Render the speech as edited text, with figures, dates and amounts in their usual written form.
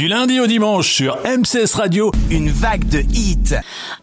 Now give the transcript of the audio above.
Du lundi au dimanche sur MCS Radio, Une vague de hits.